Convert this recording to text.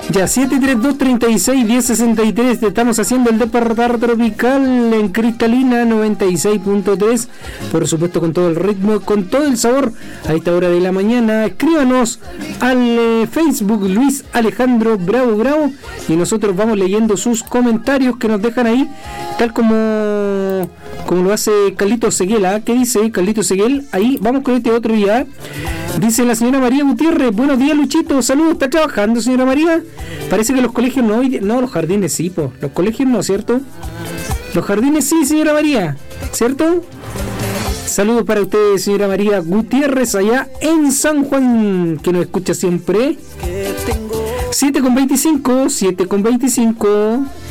Ya, 732-36-1063. Te estamos haciendo el despertar tropical en Cristalina 96.3. Por supuesto, con todo el ritmo, con todo el sabor a esta hora de la mañana. Escríbanos al Facebook Luis Alejandro Bravo Bravo y nosotros vamos leyendo sus comentarios que nos dejan ahí, tal como lo hace Carlito Seguel. ¿Qué dice Carlito Seguel? Ahí vamos con este otro día. Dice la señora María Gutiérrez: buenos días, Luchito, saludos. ¿Está trabajando, señora María? Parece que los colegios no, los jardines sí, los colegios no, ¿cierto? Los jardines sí, señora María, ¿cierto? Saludos para usted, señora María Gutiérrez, allá en San Juan, que nos escucha siempre. 7:25.